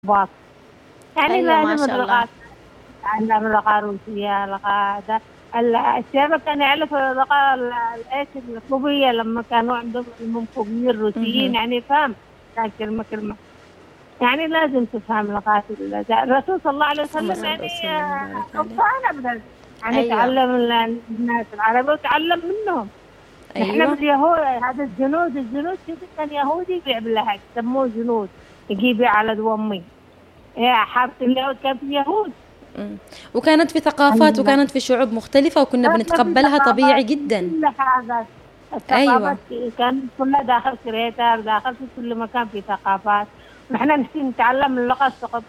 باص. يعني أيوة ما لازم شاء الله. اللغات يتعلم لغة روسية، لغة الشباب كان يعرف اللغة ايش الصوبية لما كانوا عندهم المنفوذين الروسيين، مهم. يعني فهم كان كلمة كلمة. يعني لازم تفهم لغات الرسول صلى الله عليه اللهم وسلم، صل يعني وسلم وبارك عليه. أوصانا بدل يعني أيوة. تعلم الناس العرب وتعلم منهم. نحن أيوة. باليهود هذا الجنود شوفي كان يهودي يبيع باللهج، سموه جنود، يجي يبيع على دو أمي. يا حارة اليهود كان في يهود. مم. وكانت في ثقافات وكانت في شعوب مختلفة وكنا ما في بنتقبلها طبيعي ثقافات في جدا. كل حاجة. أيوة. الثقافات كان كلها داخل كريتر، داخل في كل مكان في ثقافات. نحن نحكي نتعلم اللغة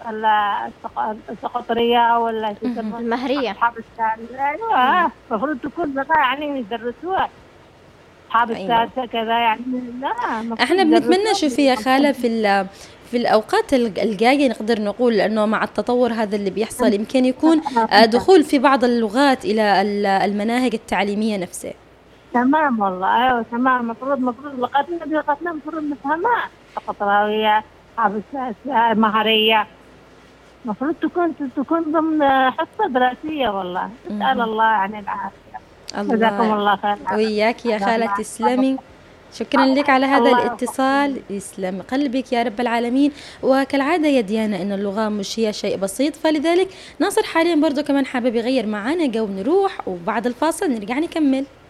السقطرية ولا شو مهم. يسمى المهرية. أصحاب السادسة. مم. أيوة المفروض تكون لغة يعني يدرسوها. أصحاب أيوة. السادسة كذا يعني. لا المفروض احنا بنتمنى يدرسوهم. شوفي يا خالة في الأوقات الجاية نقدر نقول أنه مع التطور هذا اللي بيحصل يمكن يكون دخول في بعض اللغات إلى المناهج التعليمية نفسها. تمام والله، ايوه تمام. المفروض لغتنا دي لغتنا المفروض نفهمها. القطراوية، حافظ، مهرية، المفروض تكون ضمن حصة دراسية. والله نسأل مهم. الله عن العافية. جزاكم الله الله خير وإياك يا على خالة ما تسلمي. شكرا لك على هذا الله يوفقكم. الاتصال، يسلم قلبك يا رب العالمين. وكالعادة يا ديانا إن اللغة مش هي شيء بسيط، فلذلك ناصر حاليا برضو كمان حابب يغير معانا جو نروح، وبعد الفاصل نرجع نكمل.